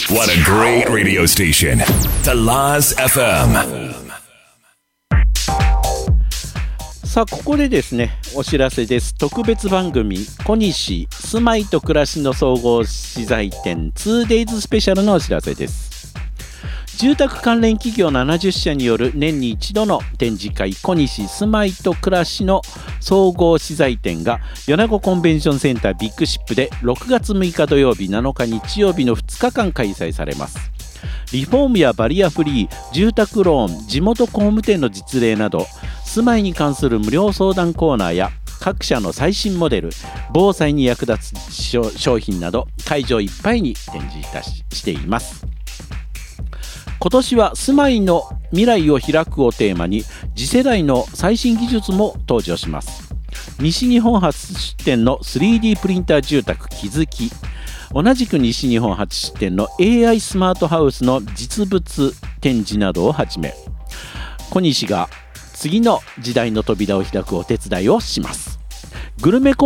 What a great radio station. The Laz FM. さあここでですねお知らせです。特別番組小西住まいと暮らしの総合資材展 2days スペシャルのお知らせです。住宅関連企業70社による年に一度の展示会小西住まいと暮らしの総合資材展が米子コンベンションセンタービッグシップで6月6日土曜日7日日曜日の2日間開催されます。リフォームやバリアフリー、住宅ローン、地元工務店の実例など住まいに関する無料相談コーナーや各社の最新モデル、防災に役立つ商品など会場いっぱいに展示しています。今年は住まいの未来を開くをテーマに次世代の最新技術も登場します。西日本初出展の 3D プリンター住宅気づき、同じく西日本初出展の AI スマートハウスの実物展示などをはじめ、小西が次の時代の扉を開くお手伝いをします。グルメ